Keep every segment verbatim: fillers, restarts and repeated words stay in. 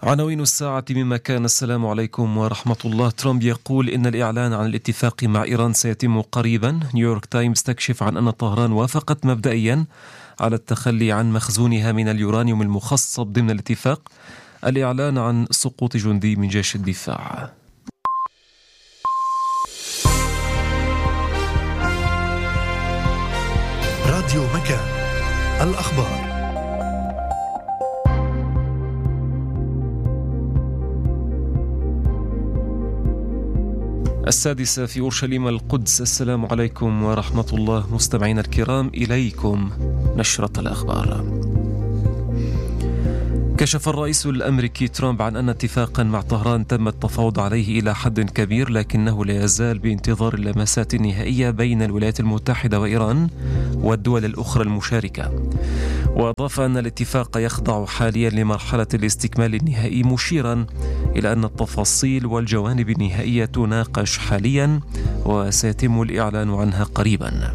عناوين الساعة من مكان. السلام عليكم ورحمة الله. ترامب يقول إن الإعلان عن الاتفاق مع إيران سيتم قريبا. نيويورك تايمز تكشف عن أن طهران وافقت مبدئيا على التخلي عن مخزونها من اليورانيوم المخصب ضمن الاتفاق. الإعلان عن سقوط جندي من جيش الدفاع. راديو مكان، الأخبار. السادسة في أورشليم القدس. السلام عليكم ورحمة الله. مستمعين الكرام، إليكم نشرة الأخبار. كشف الرئيس الأمريكي ترامب عن أن اتفاقا مع طهران تم التفاوض عليه إلى حد كبير، لكنه لا يزال بانتظار اللمسات النهائية بين الولايات المتحدة وإيران والدول الأخرى المشاركة. وأضاف أن الاتفاق يخضع حاليا لمرحلة الاستكمال النهائي، مشيرا إلى أن التفاصيل والجوانب النهائية تناقش حاليا وسيتم الإعلان عنها قريبا.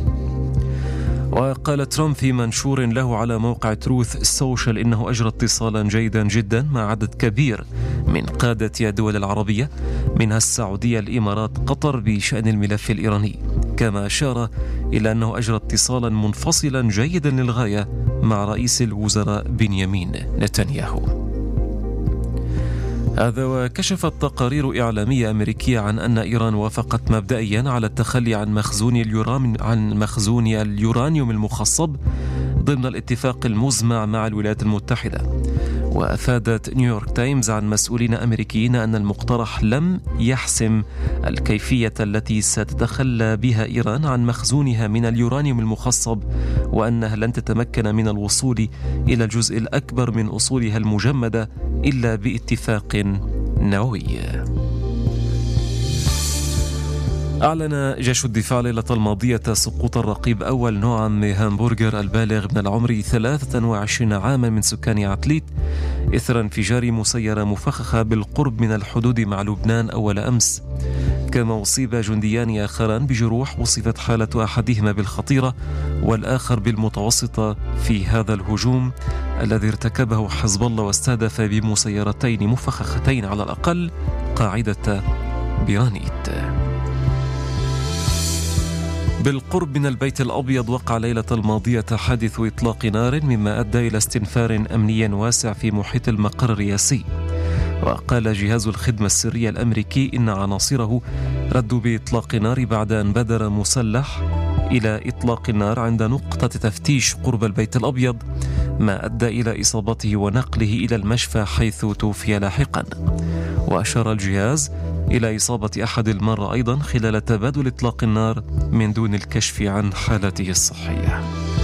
وقال ترامب في منشور له على موقع تروث سوشيال إنه أجرى اتصالا جيدا جدا مع عدد كبير من قادة الدول العربية، منها السعودية، الإمارات، قطر، بشأن الملف الإيراني. كما أشار إلى أنه أجرى اتصالا منفصلا جيدا للغاية مع رئيس الوزراء بنيامين نتنياهو. هذا وكشفت تقارير إعلامية أمريكية عن أن إيران وافقت مبدئيا على التخلي عن مخزون اليورانيوم عن مخزون اليورانيوم المخصب ضمن الاتفاق المزمع مع الولايات المتحدة. وأفادت نيويورك تايمز عن مسؤولين أمريكيين أن المقترح لم يحسم الكيفية التي ستتخلى بها إيران عن مخزونها من اليورانيوم المخصب، وأنها لن تتمكن من الوصول إلى الجزء الأكبر من أصولها المجمدة إلا باتفاق نووي. أعلن جيش الدفاع ليلة الماضية سقوط الرقيب أول نوع من هامبورغر البالغ من العمر ثلاثة وعشرين عاما من سكان عتليت إثر انفجار مسيرة مفخخة بالقرب من الحدود مع لبنان أول أمس. كما أصيب جنديان آخران بجروح وصفت حالة أحدهما بالخطيرة والآخر بالمتوسطة في هذا الهجوم الذي ارتكبه حزب الله، واستهدف بمسيرتين مفخختين على الأقل قاعدة بيرانيت. بالقرب من البيت الأبيض وقع ليلة الماضية حادث إطلاق نار، مما أدى إلى استنفار أمني واسع في محيط المقر الرئاسي. وقال جهاز الخدمة السرية الأمريكي إن عناصره ردوا بإطلاق نار بعد أن بادر مسلح إلى إطلاق النار عند نقطة تفتيش قرب البيت الأبيض، ما أدى إلى إصابته ونقله إلى المشفى حيث توفي لاحقا. وأشار الجهاز إلى إصابة أحد المرة أيضا خلال تبادل إطلاق النار من دون الكشف عن حالته الصحية.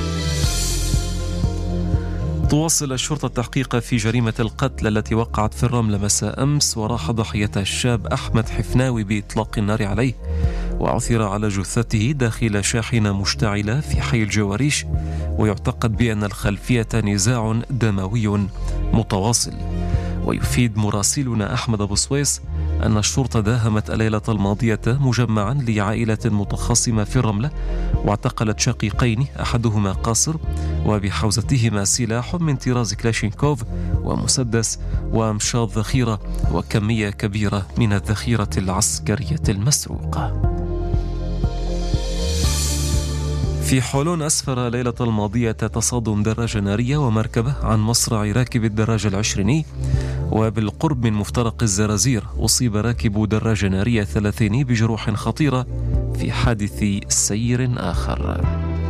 تواصل الشرطة التحقيق في جريمة القتل التي وقعت في الرملة مساء أمس، وراح ضحيتها الشاب أحمد حفناوي بإطلاق النار عليه، وعثر على جثته داخل شاحنة مشتعلة في حي الجواريش، ويعتقد بأن الخلفية نزاع دموي متواصل. ويفيد مراسلنا أحمد أبو سويس أن الشرطة داهمت الليلة الماضية مجمعا لعائلة متخاصمة في الرملة، واعتقلت شقيقين أحدهما قاصر وبحوزتهما سلاح من طراز كلاشينكوف ومسدس وأمشاط ذخيرة وكمية كبيرة من الذخيرة العسكرية المسروقة. في حولون أسفر ليلة الماضية تصادم دراجة نارية ومركبة عن مصرع راكب الدراجة العشريني. وبالقرب من مفترق الزرازير أصيب راكب دراجة نارية ثلاثيني بجروح خطيرة في حادث سير آخر.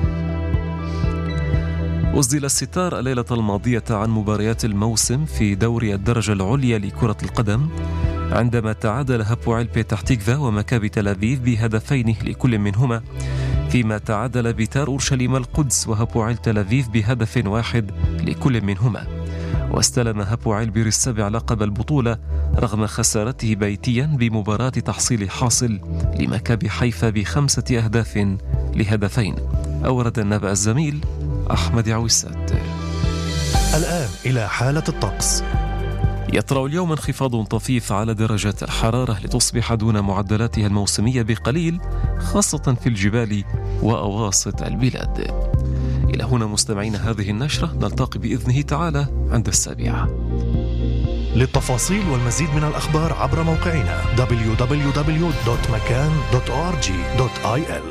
أسدل الستار الليلة الماضية عن مباريات الموسم في دوري الدرجة العليا لكرة القدم، عندما تعادل هابوعيل بيتاح تيكفا ومكابي تل أبيب بهدفين لكل منهما، فيما تعادل بيتار أورشليم القدس وهابوعيل تل أبيب بهدف واحد لكل منهما. واستلم هابوعيل بير السبع لقب البطولة رغم خسارته بيتيا بمباراة تحصيل حاصل لمكابي حيفا بخمسة أهداف لهدفين. أورد النبأ الزميل أحمد عويسات. الآن إلى حالة الطقس. يطرأ اليوم انخفاض طفيف على درجات الحرارة لتصبح دون معدلاتها الموسمية بقليل، خاصة في الجبال وأواسط البلاد. إلى هنا مستمعين هذه النشرة، نلتقي بإذنه تعالى عند السابعة. للتفاصيل والمزيد من الأخبار عبر موقعنا دبليو دبليو دبليو دوت مكان دوت أو آر جي دوت آي إل.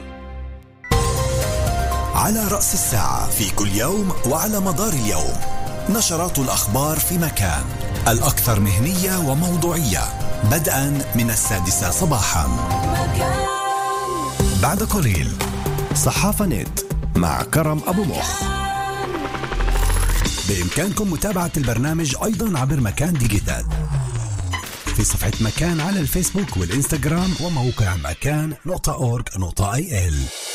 على رأس الساعة في كل يوم وعلى مدار اليوم نشرات الأخبار في مكان، الأكثر مهنية وموضوعية، بدءا من السادسة صباحا. بعد قليل صحافة نت مع كرم أبو مخ. بإمكانكم متابعة البرنامج أيضا عبر مكان ديجيتال في صفحة مكان على الفيسبوك والإنستغرام وموقع مكان نقطة أورج نقطة آي إل.